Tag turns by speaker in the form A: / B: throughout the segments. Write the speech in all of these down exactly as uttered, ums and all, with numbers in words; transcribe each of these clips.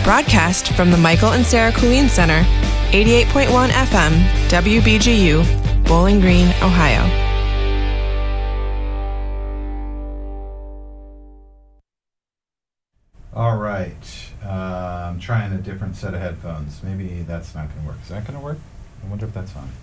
A: Broadcast from the Michael and Sarah Colleen Center, eighty-eight point one F M, W B G U, Bowling Green, Ohio.
B: All right. Uh, I'm trying a different set of headphones. Maybe that's not going to work. Is that going to work? I wonder if that's on.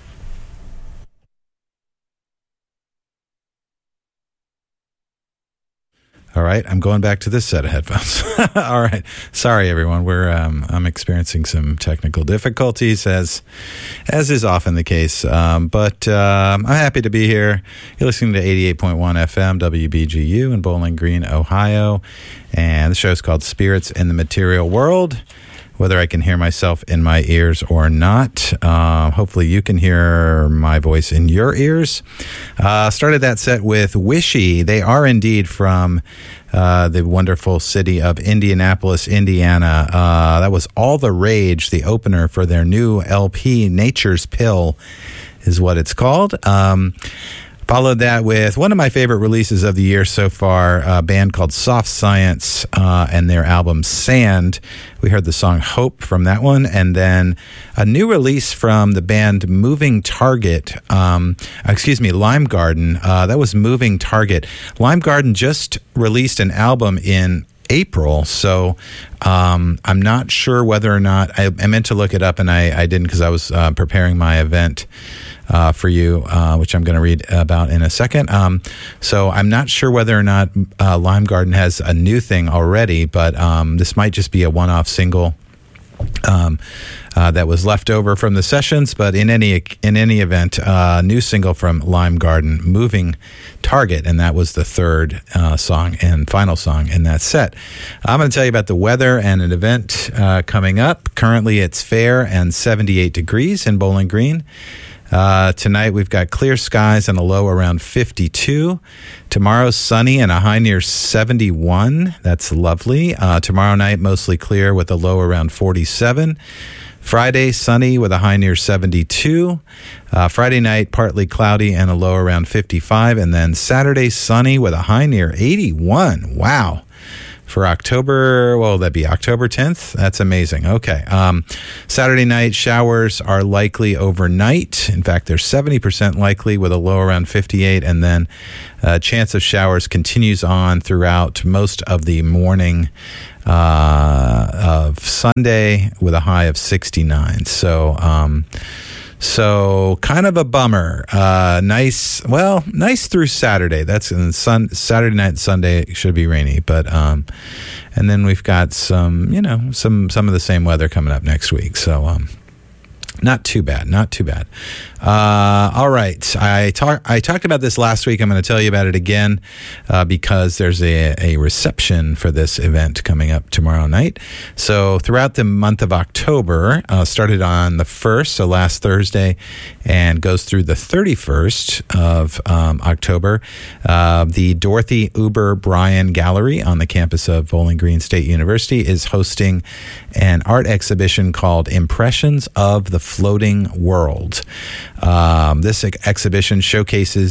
B: All right, I'm going back to this set of headphones. All right, sorry everyone. We're um, I'm experiencing some technical difficulties, as as is often the case. Um, but um, I'm happy to be here. You're listening to eighty-eight point one F M W B G U in Bowling Green, Ohio, and the show is called Spirits in the Material World. Whether I can hear myself in my ears or not. Uh, hopefully you can hear my voice in your ears. Uh, started that set with Wishy. They are indeed from uh, the wonderful city of Indianapolis, Indiana. Uh, that was All the Rage, the opener for their new L P, Nature's Pill is what it's called. Um Followed that with one of my favorite releases of the year so far, a band called Soft Science uh, and their album Sand. We heard the song Hope from that one. And then a new release from the band Moving Target, um, excuse me, Lime Garden. Uh, that was Moving Target. Lime Garden just released an album in April, so um, I'm not sure whether or not, I, I meant to look it up and I, I didn't because I was uh, preparing my event Uh, for you, uh, which I'm going to read about in a second. Um, so I'm not sure whether or not uh, Lime Garden has a new thing already, but um, this might just be a one-off single um, uh, that was left over from the sessions. But in any in any event, uh, new single from Lime Garden, Moving Target, and that was the third uh, song and final song in that set. I'm going to tell you about the weather and an event uh, coming up. Currently, it's fair and seventy-eight degrees in Bowling Green. Uh, tonight we've got clear skies and a low around fifty-two. Tomorrow's sunny and a high near seventy-one. That's lovely. Uh, tomorrow night mostly clear with a low around forty-seven. Friday sunny with a high near seventy-two. Uh, Friday night partly cloudy and a low around fifty-five. And then Saturday sunny with a high near eighty-one. Wow. For October, well, that'd be October tenth. That's amazing. Okay. Um, Saturday night showers are likely overnight. In fact, they're seventy percent likely with a low around fifty-eight. And then uh, chance of showers continues on throughout most of the morning uh, of Sunday with a high of sixty-nine. So, um, So kind of a bummer. Uh, nice, well, nice through Saturday. That's in sun. Saturday night and Sunday should be rainy, but um, and then we've got some, you know, some some of the same weather coming up next week. So um, not too bad, not too bad. Uh, all right, I talked I talked about this last week. I'm going to tell you about it again uh, because there's a, a reception for this event coming up tomorrow night. So throughout the month of October, uh, started on the first, so last Thursday, and goes through the thirty-first of um, October. Uh, the Dorothy Uber Bryan Gallery on the campus of Bowling Green State University is hosting an art exhibition called Impressions of the Floating World. Um, this ex- exhibition showcases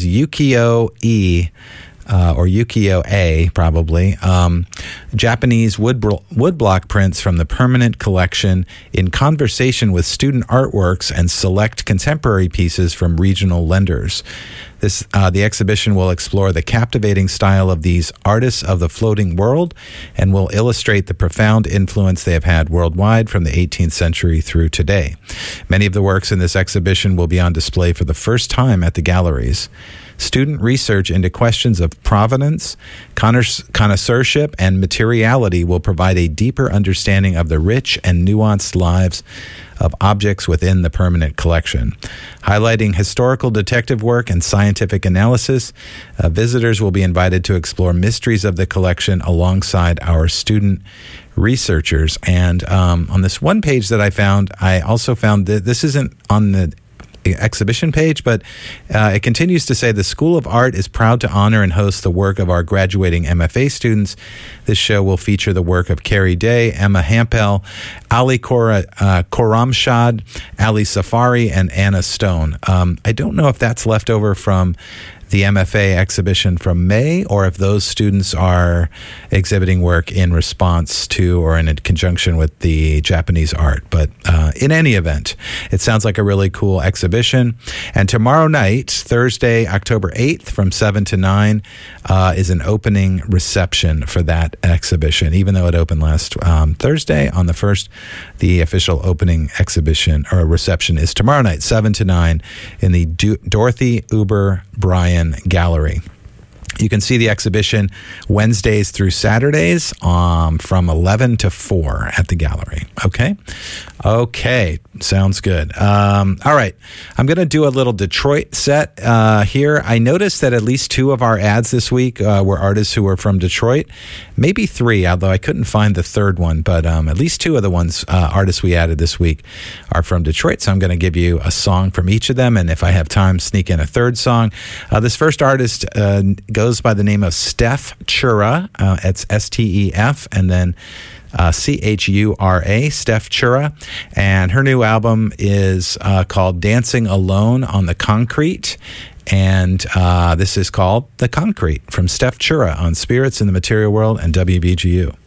B: ukiyo-e, uh, or ukiyo-e, probably, um, Japanese wood bro- woodblock prints from the permanent collection in conversation with student artworks and select contemporary pieces from regional lenders. This, uh, the exhibition will explore the captivating style of these artists of the floating world and will illustrate the profound influence they have had worldwide from the eighteenth century through today. Many of the works in this exhibition will be on display for the first time at the galleries. Student research into questions of provenance, connoisseurship, and materiality will provide a deeper understanding of the rich and nuanced lives of objects within the permanent collection. Highlighting historical detective work and scientific analysis, uh, visitors will be invited to explore mysteries of the collection alongside our student researchers. And um, on this one page that I found, I also found that this isn't on the exhibition page, but uh, it continues to say the School of Art is proud to honor and host the work of our graduating M F A students. This show will feature the work of Carrie Day, Emma Hampel, Ali Kora, uh, Koramshad, Ali Safari, and Anna Stone. Um, I don't know if that's left over from the M F A exhibition from May, or if those students are exhibiting work in response to or in conjunction with the Japanese art. But uh, in any event, it sounds like a really cool exhibition. And tomorrow night, Thursday, October eighth, from seven to nine, uh, is an opening reception for that exhibition. Even though it opened last um, Thursday on the first, the official opening exhibition or reception is tomorrow night, seven to nine, in the Do- Dorothy Uber Bryan Gallery. You can see the exhibition Wednesdays through Saturdays um, from eleven to four at the gallery. Okay? Okay. Sounds good. Um, all right. I'm going to do a little Detroit set uh, here. I noticed that at least two of our ads this week uh, were artists who were from Detroit. Maybe three, although I couldn't find the third one. But um, at least two of the ones uh, artists we added this week are from Detroit. So I'm going to give you a song from each of them. And if I have time, sneak in a third song. Uh, this first artist uh, goes by the name of Steph Chura. Uh, it's S T E F and then Uh, C H U R A, Steph Chura. And her new album is uh, called Dancing Alone on the Concrete. And uh, this is called The Concrete from Steph Chura on Spirits in the Material World and W B G U.